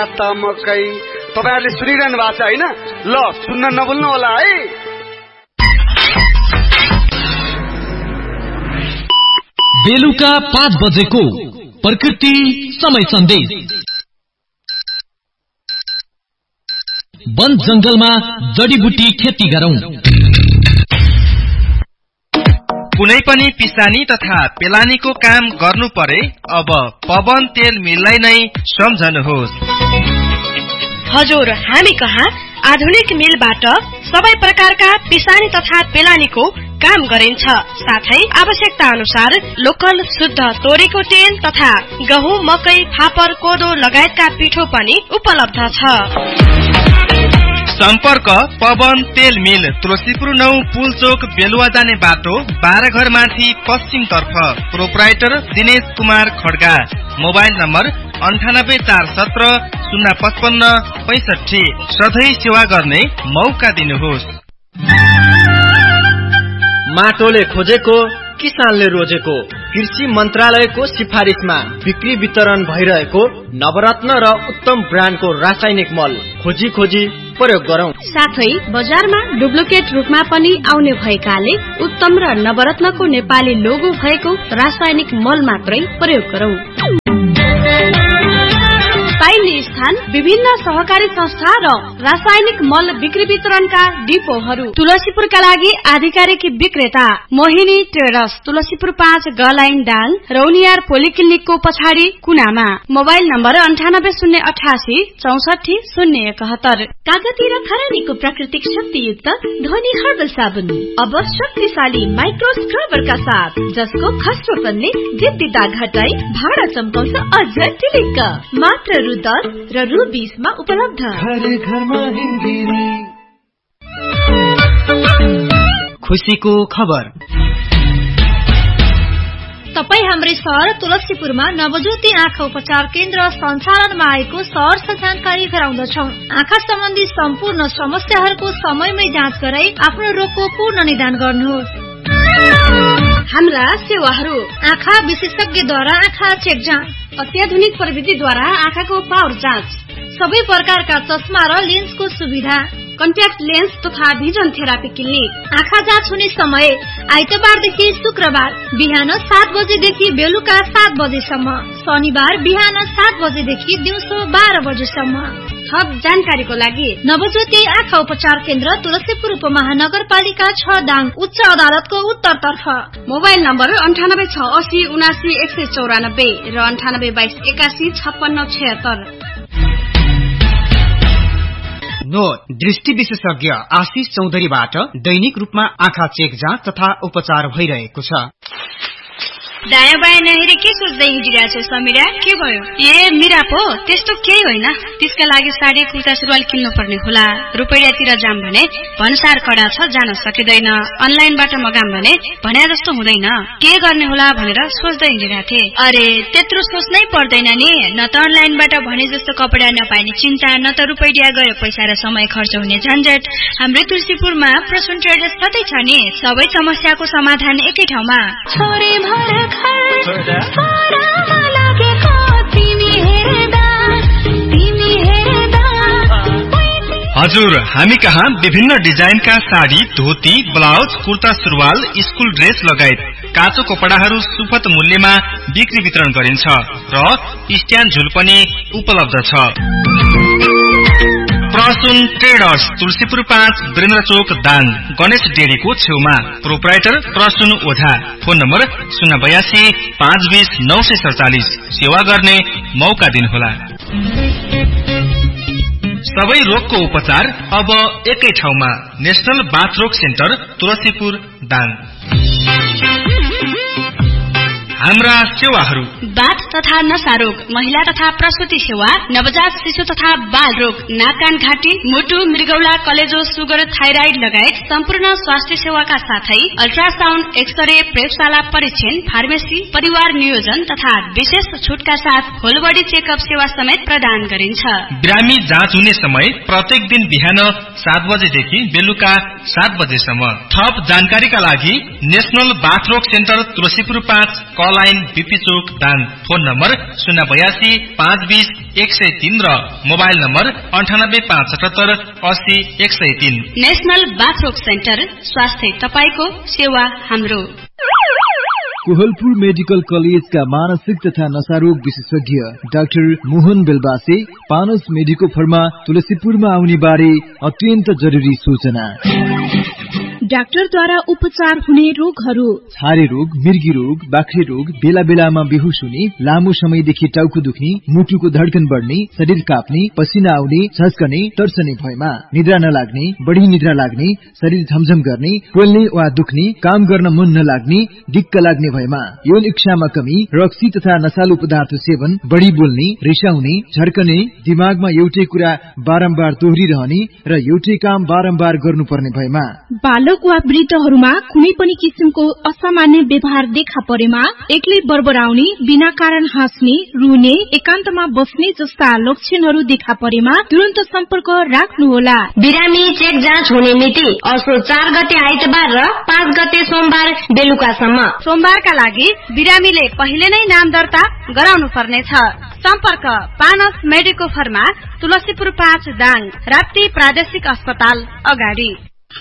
मकै तपाईहरुले सुनिरहनु भएको छ हैन? ल सुन्न नभुल्नु होला है। बेलुका 5 बजेको प्रकृति समय सन्देश। वन जंगलमा जडीबुटी खेती गरौं। कुनै पनि पिसानी तथा पेलानीको काम गर्नु परे अब पवन तेल मिललाई नै सम्झनुहोस्। हजुर, हामी कहाँ आधुनिक मिलबाट सबै प्रकारका पिसानी तथा पेलानीको काम गरिन्छ। साथै आवश्यकता अनुसार लोकल शुद्ध तोरीको तेल तथा गहुँ, मकै, फापर, कोदो लगायतका पिठो पनि उपलब्ध छ। सम्पर्क पवन तेल मिल, तुलसीपुर 9 पुलचोक, बेलुवा जाने बाटो, 12 घर माथि पश्चिम तर्फ। Proprietor Dinesh Kumar Kharga. Mobile number 984170 055 65। सधैँ सेवा गर्ने मौका दिनुहोस्। माटोले खोजेको किसानले रोजेको कृषि मन्त्रालयको सिफारिसमा बिक्री वितरण भइरहेको नवरत्न र उत्तम ब्रान्डको रासायनिक मल खोजी प्रयोग गरौं। साथै बजारमा डुप्लिकेट रूपमा पनि आउने भएकाले उत्तम र नवरत्नको नेपाली लोगो भएको रासायनिक मल मात्रै प्रयोग गरौं। पाइने स्थान विभिन्न सहकारी संस्था र रासायनिक मल बिक्री वितरणका डिपोहरू। तुलसीपुरका लागि आधिकारिक विक्रेता मोहिनी ट्रेडर्स, तुलसीपुर 5 गलाइन डाङ, रौनियार पोलिक्लिनिकको पछाडि कुनामा। Mobile number 9808 64 071। कागती र खरानीको प्राकृतिक शक्तियुक्त ध्वनि हर्बल साबुन अब शक्तिशाली माइक्रो स्क्रबरका साथ, जसको खस्रोपनले जिद्दी दाग हटाई भाडा चम्काउँछ अझ टिलिक्क। मात्र रु 10 र रु 20 मा उपलब्ध। घरमा हिन्दिरी खुसीको खबर। तपाई हाम्रै सहर तुलसीपुरमा नवज्योति आँखा उपचार केन्द्र सञ्चालनमा आएको सहर जानकारी गराउँदछौं। आँखा सम्बन्धी सम्पूर्ण समस्याहरूको समयमै जाँच गराई आफ्नो रोगको पूर्ण निदान गर्नुहोस्। हाम्रा सेवाहरू: आँखा विशेषज्ञद्वारा आँखा चेक जाँच, अत्याधुनिक प्रविधिद्वारा आँखाको पावर जाँच, सबै प्रकारका चस्मा र लेन्सको सुविधा, कन्ट्याक्ट लेन्स तथा भिजन थेरापी क्लिनिक। आँखा जाँच हुने समय आइतबारदेखि शुक्रबार बिहान 7 बजेदेखि बेलुका 7 बजेसम्म, शनिबार बिहान 7 बजेदेखि दिउँसो 12 बजेसम्म। थप जानकारीको लागि नवज्योति आँखा उपचार केन्द्र तुलसीपुर उपमहानगरपालिका 6 दाङ, उच्च अदालतको उत्तरतर्फ। मोबाइल नम्बर 9868 79 194 र 9822 81 56 76। दृष्टि विशेषज्ञ आशिष चौधरीबाट दैनिक रूपमा आँखा चेक जाँच तथा उपचार भइरहेको छ। दायाँ बायाँ नहेरी के सोच्दै हिँडिरहेको छ समीरा? के भयो? मिरा पो त्यस्तो केही होइन। त्यसका लागि साडी कुर्ता सुरुवाल किन्नु पर्ने होला। रुपैयाँतिर जाम भने भन्सार कडा छ, जान सकिँदैन। अनलाइनबाट मगाम भने भन्या जस्तो हुँदैन। के गर्ने होला भनेर सोच्दै हिँडिरहेको थिएँ। अरे त्यत्रो सोच्नै पर्दैन नि। न त अनलाइनबाट भने जस्तो कपडा नपाइने चिन्ता, न त रुपैयाँ गयो पैसा र समय खर्च हुने झन्झट। हाम्रै तुलसीपुरमा प्रसून ट्रेडर्स कतै छ नि? सबै समस्याको समाधान एकै ठाउँमा। हजुर, हामी कहाँ विभिन्न डिजाइनका साडी, धोती, ब्लाउज, कुर्ता सुरुवाल, स्कुल ड्रेस लगायत काँचो कपडाहरू सुपथ मूल्यमा बिक्री वितरण गरिन्छ र स्ट्यान्ड झुल पनि उपलब्ध छ। प्रसून ट्रेडर्स, तुलसीपुर 5 वीरेन्द्र चोक दाङ, गणेश डेरीको छेउमा। प्रोप्राइटर प्रसून ओझा। Phone number 082 520 947। सेवा गर्ने मौका दिनुहोला। सबै रोगको उपचार अब एकै ठाउँमा। नेशनल बाथ रोग सेन्टर, तुलसीपुर दाङ। हाम्रा सेवाहरू: बाथ तथा नसा रोग, महिला तथा प्रसुति सेवा, नवजात शिशु तथा बाल रोग, नाक कान घाँटी, मुटु, मृगौला, कलेजो, सुगर, थाइराइड लगायत सम्पूर्ण स्वास्थ्य सेवाका साथै अल्ट्रासाउन्ड, एक्सरे, प्रयोगशाला परीक्षण, फार्मेसी, परिवार नियोजन तथा विशेष छुटका साथ होल बडी चेकअप सेवा समेत प्रदान गरिन्छ। बिरामी जाँच हुने समय प्रत्येक दिन बिहान 7 बजेदेखि बेलुका 7 बजेसम्म। थप जानकारीका लागि नेशनल बाथ रोग centre, Tulsipur 5 call line BP चोक दाङ। फोन नम्बर 082 520 103 र मोबाइल नम्बर 98 578 80 103। नेशनल बाथरोग सेन्टर, स्वास्थ्य तपाईको, सेवा हाम्रो। कोहलपुर मेडिकल कलेजका मानसिक तथा नशारोग विशेषज्ञ doctor Mohan Belbase पानस medico pharma तुलसीपुरमा आउने बारे अत्यन्त जरुरी सूचना। डाक्टरद्वारा उपचार हुने रोगहरू: छारे रोग, मिर्गी रोग, बाख्रे रोग, बेला बेलामा बेहुस हुने, लामो समयदेखि टाउको दुख्ने, मुटुको धड्कन बढ्ने, शरीर काप्ने, पसिना आउने, झस्कने, तर्सने भएमा, निद्रा नलाग्ने, बढी निद्रा लाग्ने, शरीर झमझम गर्ने, पोल्ने वा दुख्ने, काम गर्न मन नलाग्ने, दिक्क लाग्ने भएमा, यौन इच्छामा कमी, रक्सी तथा नशालु पदार्थ सेवन, बढी बोल्ने, रिसाउने, झर्कने, दिमागमा एउटै कुरा बारम्बार दोहोरिरहने र एउटै काम बारम्बार गर्नुपर्ने भएमा, बालक वा वृद्धहरूमा कुनै पनि किसिमको असामान्य व्यवहार देखा परेमा, एक्लै बरबराउने, बिना कारण हाँस्ने, रुने, एकान्तमा बस्ने जस्ता लक्षणहरू देखा परेमा तुरन्त सम्पर्क राख्नुहोला। बिरामी चेक जाँच हुने मिति असो 4 गते आइतबार र 5 गते सोमबार बेलुकासम्म। सोमबारका लागि बिरामीले पहिले नै नाम दर्ता गराउनु पर्नेछ। सम्पर्क पानस मेडिको फर्मा तुलसीपुर 5 दाङ, राप्ती प्रादेशिक अस्पताल अगाडि।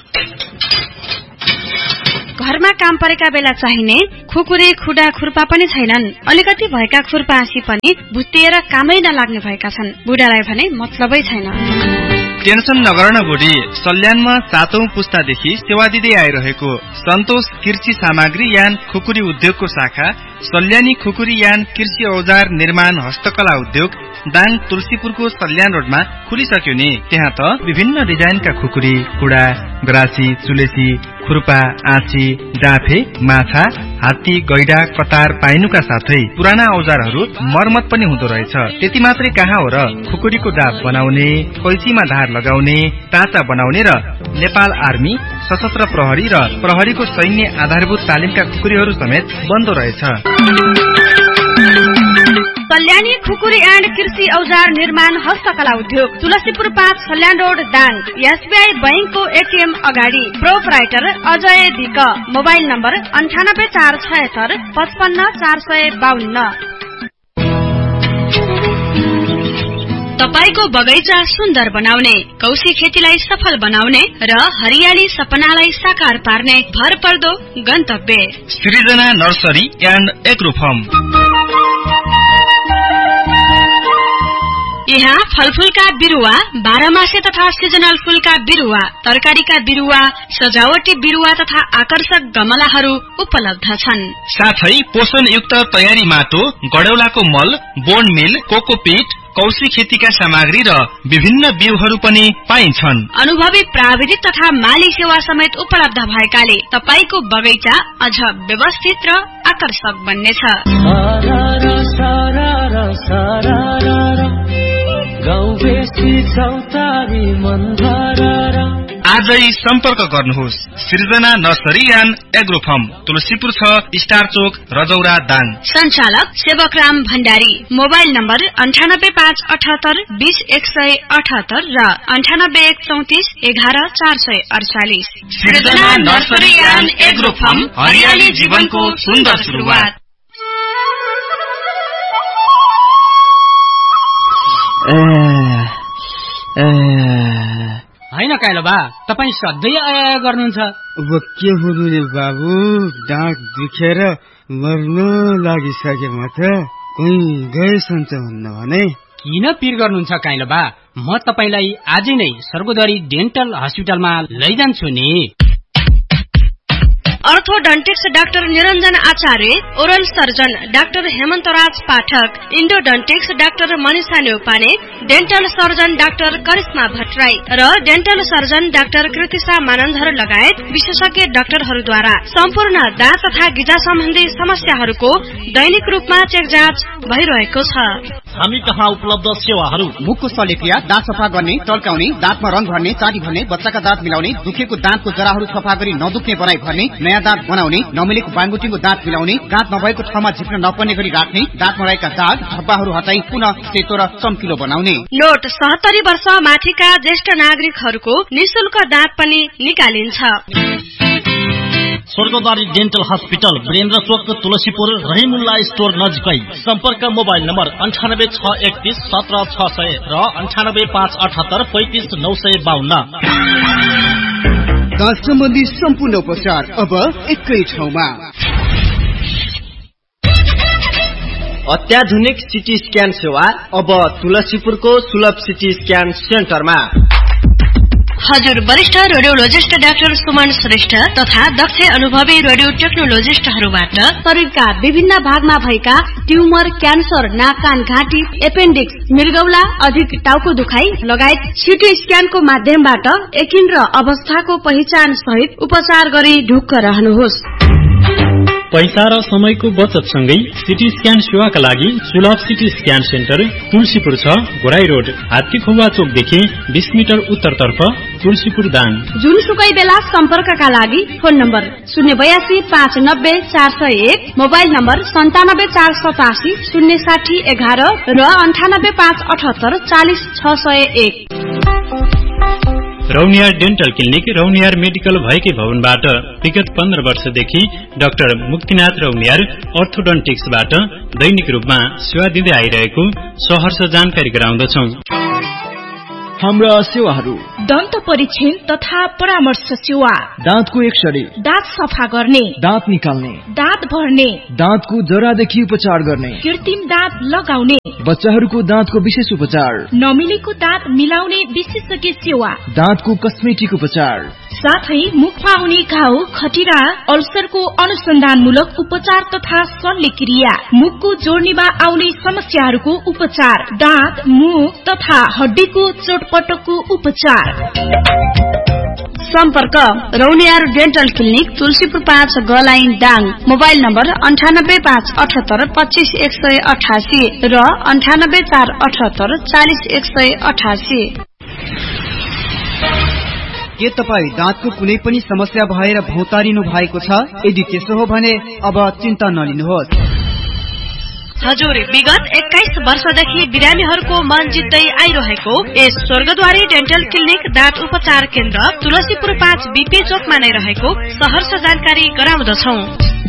घरमा काम परेका बेला चाहिने खुकुरी, खुडा, खुर्पा पनि छैनन्। अलिकति भएका खुर्पासी पनि भुत्तिएर कामै नलाग्ने भएका छन्। बुढालाई भने मतलबै छैन। टेन्सन नगर न बुढी, सल्यानमा 7औं पुस्तादेखि सेवा दिँदै आइरहेको सन्तोष कृषि सामग्री यान खुकुरी उद्योगको शाखा सल्यानी खुकुरी यान कृषि औजार निर्माण हस्तकला उद्योग दाङ तुलसीपुरको सल्यान रोडमा खुलिसक्यो नि। त्यहाँ त विभिन्न डिजाइनका खुकुरी, कुडा, गरासी, चुलेसी, खुर्पा, आँची, डाँफे, माछा, हात्ती, गैडा, कतार पाइनुका साथै पुराना औजारहरू मर्मत पनि हुँदो रहेछ। त्यति मात्रै कहाँ हो र, खुकुरीको डाब बनाउने, कैचीमा धार लगाउने, टाँचा बनाउने र नेपाल आर्मी, सशस्त्र प्रहरी र प्रहरीको सैन्य आधारभूत तालिमका खुकुरीहरू समेत बन्दो रहेछ। सल्यानी खुकुरी एन्ड कृषि औजार निर्माण हस्तकला उद्योग तुलसीपुर 5 सल्यान रोड दाङ, एसबीआई बैंकको एटीएम अगाडि। प्रोपराइटर अजय दिक। Mobile number 98 476 55 452। तपाईको बगैँचा सुन्दर बनाउने, कौशी खेतीलाई सफल बनाउने र हरियाली सपनालाई साकार पार्ने भरपर्दो गन्तव्य सृजना नर्सरी एन्ड एग्रो फर्म। यहाँ फलफूलका बिरुवा, बाह्रमासे तथा सिजनल फूलका बिरुवा, तरकारीका बिरुवा, सजावटी बिरुवा तथा आकर्षक गमलाहरू उपलब्ध छन्। साथै पोषणयुक्त तयारी माटो, गडौलाको मल, बोन मिल, कोकोपीट, कौशी खेतीका सामग्री र विभिन्न बिउहरू पनि पाइन्छन्। अनुभवी प्राविधिक तथा माली सेवा समेत उपलब्ध भएकाले तपाईको बगैँचा अझ व्यवस्थित र आकर्षक बन्नेछ। आजै सम्पर्क गर्नुहोस् सृजना nursery and agro form, Tulsipur 6 star चोक, रजौरा दाङ। सञ्चालक सेवकराम भण्डारी। मोबाइल नम्बर 98 578 20 178 र 98 134 11 448। सृजना नर्सरी एन्ड एग्रो फर्म, हरियाली जीवनको सुन्दर सुरुवात। होइन काइलो बा, तपाईँ सधैँ आया गर्नुहुन्छ। अब के हुनु रे बाबु, डाँट दुखेर मर्न लागिसके म त। कहीँ गएसन्छ भन्न भने। किन पिर गर्नुहुन्छ काइलो बा, म तपाईलाई आजै नै सर्गोदरी डेन्टल हस्पिटलमा लैजान्छु नि। अर्थोडन्टिक्स डाक्टर निरञ्जन आचार्य, ओरल सर्जन डाक्टर हेमन्तराज पाठक, इन्डोडन्टिक्स doctor Manisha Neupane, dental surgeon doctor Karishma Bhattarai र dental surgeon doctor Kritisha Manandhar लगायत विशेषज्ञ डाक्टरहरूद्वारा सम्पूर्ण दाँत तथा गिजा सम्बन्धी समस्याहरूको दैनिक रूपमा चेक जाँच भइरहेको छ। हामी कहाँ उपलब्ध सेवाहरू: मुखको शल्यक्रिया, दाँत सफा गर्ने, टल्काउने, दाँतमा रंग भर्ने, चाँडी भर्ने, बच्चाका दाँत मिलाउने, दुखेको दाँतको जराहरू सफा गरी नदुख्ने बनाई भर्ने, नयाँ दाँत बनाउने, नमिलेको बाङबुटिङको दाँत मिलाउने, दाँत नभएको ठाउँमा झिक्न नपर्ने गरी राख्ने, दाँतमा रहेका दाग धब्बाहरू हटाई पुनः सेतो र चम्किलो बनाउने। नोट: 70 वर्ष माथिका ज्येष्ठ नागरिकहरूको निशुल्क दाँत पनि निकालिन्छ। स्वर्गद्वारी डेन्टल हस्पिटल वीरेन्द्र चोक तुलसीपुर रहिमुल्ला स्टोर नजिकै। सम्पर्क मोबाइल नम्बर 9861317600 र 9858835952। दाँत सम्बन्धी सम्पूर्ण उपचार अब एकै ठाउँमा। अत्याधुनिक सिटी स्क्यान सेवा अब तुलसीपुरको सुलभ सिटी स्क्यान सेन्टरमा। हजुर वरिष्ठ रेडियोलोजिस्ट डाक्टर सुमन श्रेष्ठ तथा दक्ष अनुभवी रेडियो टेक्नोलोजिस्टहरूबाट शरीरका विभिन्न भागमा भएका ट्युमर, क्यान्सर, नाक कान घाँटी, एपेन्डिक्स, मृगौला, अधिक टाउको दुखाइ लगायत सिटी स्क्यानको माध्यमबाट यकिन र अवस्थाको पहिचान सहित उपचार गरी ढुक्क रहनुहोस्। पैसा र समयको बचत सँगै सिटी स्क्यान सेवाका लागि सुलभ CT scan centre Tulsipur 6 Ghorahi road, हात्तीखुवा चोकदेखि 20 metre उत्तरतर्फ तुलसीपुर दाङ। जुनसुकै बेला सम्पर्कका लागि फोन नम्बर 082 590 401, मोबाइल नम्बर 97 487 060 11 र 98 578 40 601। Rauniyar dental clinic Rauniyar medical भएकै भवनबाट विगत 15 वर्षदेखि डाक्टर मुक्तिनाथ रौनियार अर्थोडन्टिक्सबाट दैनिक रूपमा सेवा दिँदै आइरहेको सहर्ष जानकारी गराउँदछौं। हाम्रा सेवाहरू: दन्त परीक्षण तथा परामर्श सेवा, दाँतको एक्सरे, दाँत सफा गर्ने, दाँत निकाल्ने, दाँत भर्ने, दाँतको जरादेखि उपचार गर्ने, कृत्रिम दाँत लगाउने, बच्चाहरूको दाँतको विशेष उपचार, नमिलेको दाँत मिलाउने विशेषज्ञ सेवा, दाँतको कस्मेटिक उपचार, साथै मुखमा हुने घाउ, खटिरा, अल्सरको अनुसन्धानमूलक उपचार तथा शल्यक्रिया, मुखको जोड्नीमा आउने समस्याहरूको उपचार, दाँत, मुख तथा हड्डीको चोटपटकको उपचार। सम्पर्क Rauniyar dental clinic Tulsipur 5 गलाइन Dang. Mobile number 98 578 25 188 र 98 478 40 188। के तपाई दाँतको कुनै पनि समस्या भएर भौतारिनु भएको छ? यदि त्यसो हो भने अब चिन्ता नलिनुहोस्। हजुर विगत 21 वर्षदेखि बिरामीहरूको मन जित्दै आइरहेको यस स्वर्गद्वारी डेन्टल क्लिनिक दाँत उपचार केन्द्र तुलसीपुर 5 बीपी चोकमा नै रहेको सहर्ष जानकारी गराउँदछौं।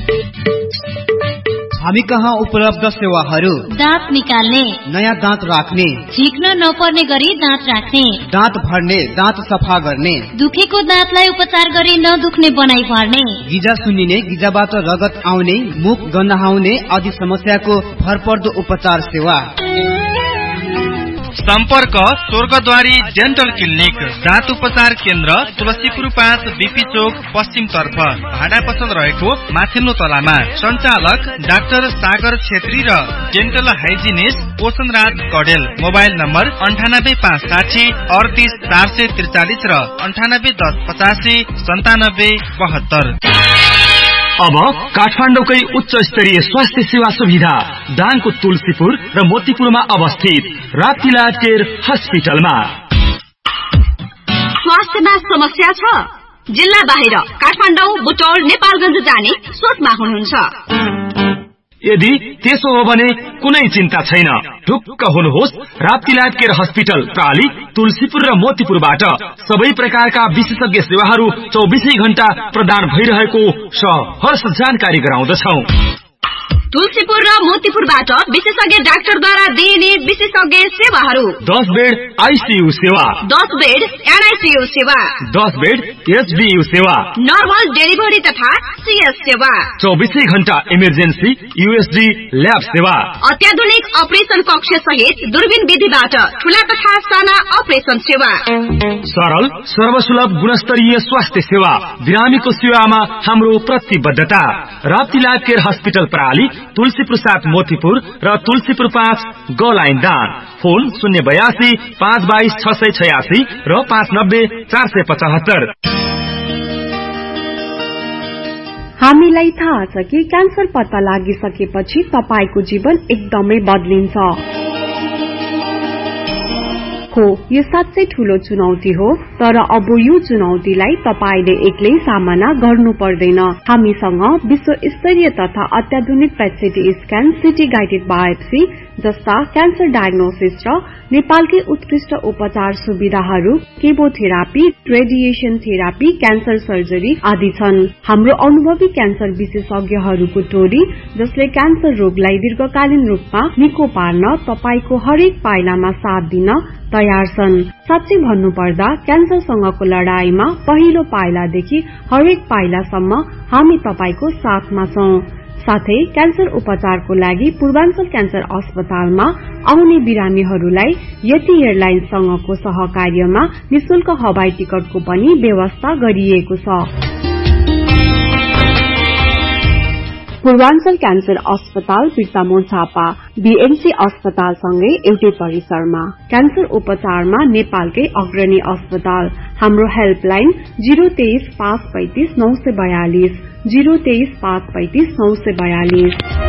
हामी कहाँ उपलब्ध सेवाहरू: दाँत निकाल्ने, नयाँ दाँत राख्ने, झिक्न नपर्ने गरी दाँत राख्ने, दाँत भर्ने, दाँत सफा गर्ने, दुखेको दाँतलाई उपचार गरी नदुख्ने बनाइ पार्ने, गिजा सुन्निने, गिजाबाट रगत आउने, मुख गन्हाउने आदि समस्याको भरपर्दो उपचार सेवा। सम्पर्क स्वर्गद्वारी डेन्टल क्लिनिक दाँत उपचार केन्द्र तुलसीपुर 5 बीपी चोक पश्चिम तर्फ, भाडा पसल रहेको माथिल्लो तलामा। सञ्चालक डाक्टर सागर छेत्री र dental hygienist पोषणराज Kadel. Mobile number 98 560 38 443 र 98 10 85 97 72। अब काठमाडौँकै उच्च स्तरीय स्वास्थ्य सेवा सुविधा दाङको तुलसीपुर र मोतीपुरमा अवस्थित राप्तीलाल केयर हस्पिटलमा। स्वास्थ्यमा समस्या छ? जिल्ला बाहिर काठमाडौँ, बुटौल, नेपालगञ्ज जाने सोचमा हुनुहुन्छ? यदि त्यसो हो भने कुनै चिन्ता छैन। ढुक्क हुनुहोस्। राप्तीलाल केयर हस्पिटल प्राली तुलसीपुर र मोतीपुरबाट सबै प्रकारका विशेषज्ञ सेवाहरू 24 घण्टा प्रदान भइरहेको सहर्ष जानकारी गराउँदछौं। तुलसीपुर र मोतीपुरबाट विशेषज्ञ डाक्टरद्वारा दिइने विशेषज्ञ सेवाहरू: 10 बेड आईसीयू सेवा, 10 बेड एनआईसीयू सेवा, 10 बेड एचडीयू सेवा, नर्मल डेलिभरी तथा सीएस सेवा, 24 घण्टा इमर्जेन्सी यूएसडी ल्याब सेवा, अत्याधुनिक अपरेसन कक्ष सहित दूरबीन विधिबाट ठूला तथा साना अपरेसन सेवा, सरल सर्वसुलभ गुणस्तरीय स्वास्थ्य सेवा। बिरामीको सेवामा हाम्रो प्रतिबद्धता। राप्तीलाल केयर हस्पिटल प्राली तुलसीपुर 7 मोतीपुर र तुलसीपुर 5 गलाइन दाङ। फोन 082 522 686 र 590 475। हामीलाई थाहा छ कि क्यान्सर पत्ता लागिसकेपछि तपाईको जीवन एकदमै बदलिन्छ। हो, यो साँच्चै ठूलो चुनौती हो, तर अब यो चुनौतीलाई तपाईले एक्लै सामना गर्नु पर्दैन। हामीसँग विश्व स्तरीय तथा अत्याधुनिक पेट स्क्यान, सिटी गाइडेड बायोप्सी जस्ता क्यान्सर डायग्नोसिस र नेपालकै उत्कृष्ट उपचार सुविधाहरू, chemotherapy, radiation therapy, cancer surgery आदि छन्। हाम्रो अनुभवी क्यान्सर विशेषज्ञहरूको टोली जसले क्यान्सर रोगलाई दीर्घकालीन रूपमा निको पार्न तपाईको हरेक पाइलामा साथ दिन तयार छन्। साच्चै भन्नुपर्दा क्यान्सरसँगको लडाईमा पहिलो पाइलादेखि हरेक पाइलासम्म हामी तपाईको साथमा छौं। साथै क्यान्सर उपचारको लागि पूर्वाञ्चल क्यान्सर अस्पतालमा आउने बिरामीहरूलाई यति एयरलाइन्ससँगको सहकार्यमा निशुल्क हवाई टिकटको पनि व्यवस्था गरिएको छ। पूर्वाञ्चल क्यान्सर अस्पताल बिर्तामोड झापा बीएमसी अस्पतालसँगै एउटै परिसरमा क्यान्सर उपचारमा नेपालकै अग्रणी अस्पताल। हाम्रो हेल्पलाइन 023 535 942 023 535 942।